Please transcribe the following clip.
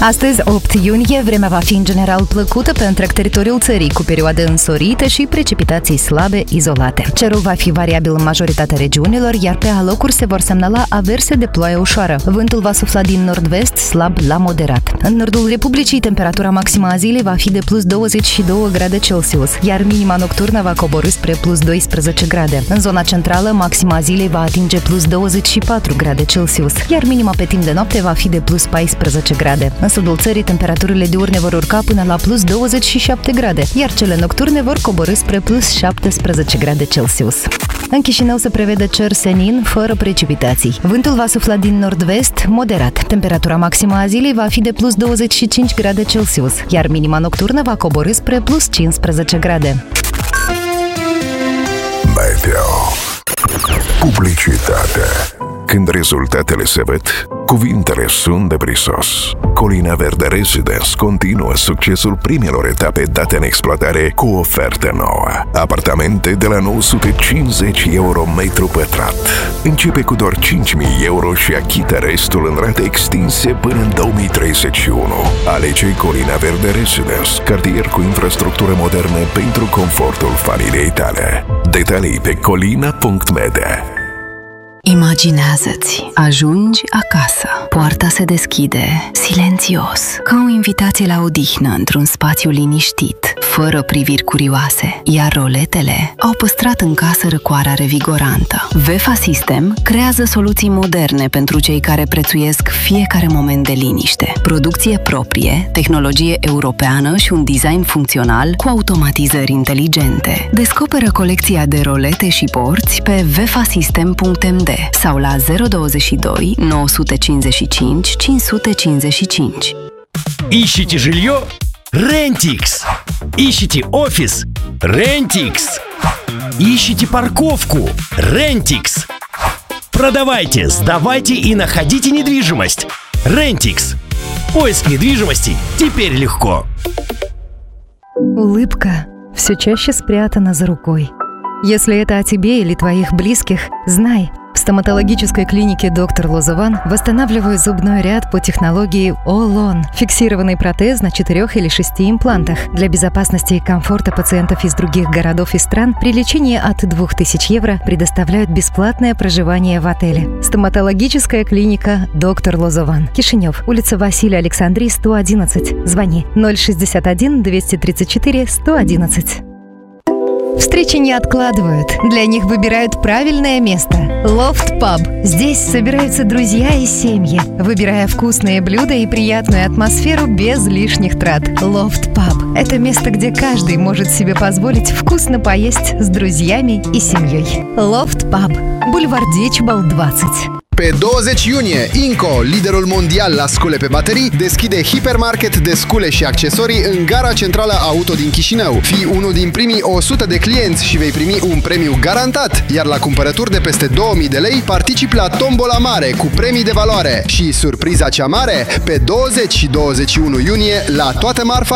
Astăzi, 8 iunie, vremea va fi în general plăcută pe întreg teritoriul țării, cu perioade însorită și precipitații slabe izolate. Cerul va fi variabil în majoritatea regiunilor, iar pe alocuri se vor semnala averse de ploaie ușoară. Vântul va sufla din nord-vest, slab la moderat. În nordul Republicii, temperatura maximă a zilei va fi de plus 22 grade Celsius, iar minima nocturnă va coborî spre plus 12 grade. În zona centrală, maxima zilei va atinge plus 24 grade Celsius, iar minima pe timp de noapte va fi de plus 14 grade. În sudul țării, temperaturile diurne vor urca până la plus 27 grade, iar cele nocturne vor coborî spre plus 17 grade Celsius. În Chișinău se prevede cer senin, fără precipitații. Vântul va sufla din nord-vest, moderat. Temperatura maximă a zilei va fi de plus 25 grade Celsius, iar minima nocturnă va coborî spre plus 15 grade. Meteo. Publicitate. Când rezultatele se văd, cuvintele sunt de prisos. Colina Verde Residence continuă succesul primelor etape date în exploatare cu o ofertă nouă. Apartamente de la 950 euro metru pătrat. Începe cu doar 5.000 euro și achită restul în rate extinse până în 2031. Alege Colina Verde Residence, cartier cu infrastructură modernă pentru confortul familiei tale. Detalii pe colina.mede. Imaginează-ți, ajungi acasă, poarta se deschide, silențios, ca o invitație la odihnă într-un spațiu liniștit, fără priviri curioase, iar roletele au păstrat în casă răcoarea revigorantă. VEFA System creează soluții moderne pentru cei care prețuiesc fiecare moment de liniște. Producție proprie, tehnologie europeană și un design funcțional cu automatizări inteligente. Descoperă colecția de rolete și porți pe vefasystem.md sau la 022 955 555. Ищите жилье? Rentix! Ищите офис? Rentix! Ищите парковку? Rentix! Продавайте, сдавайте и находите недвижимость. Rentix! Поиск недвижимости теперь легко. Улыбка все чаще спрятана за рукой. Если это о тебе или твоих близких, знай, в стоматологической клинике «Доктор Лозован» восстанавливают зубной ряд по технологии All-On. Фиксированный протез на 4 или 6 имплантах. Для безопасности и комфорта пациентов из других городов и стран при лечении от 2000 евро предоставляют бесплатное проживание в отеле. Стоматологическая клиника «Доктор Лозован». Кишинев, улица Василия Александрии, 111. Звони 061 234 111. Встречи не откладывают. Для них выбирают правильное место. Loft Pub. Здесь собираются друзья и семьи, выбирая вкусные блюда и приятную атмосферу без лишних трат. Loft Pub – это место, где каждый может себе позволить вкусно поесть с друзьями и семьей. Loft Pub. Bulevard Decibel 20. Pe 20 iunie, Inco, liderul mondial la scule pe baterii, deschide hipermarket de scule și accesorii în gara centrală auto din Chișinău. Fii unul din primii 100 de clienți și vei primi un premiu garantat, iar la cumpărături de peste 2000 de lei participi la tombola mare cu premii de valoare. Și surpriza cea mare, pe 20 și 21 iunie, la toată marfa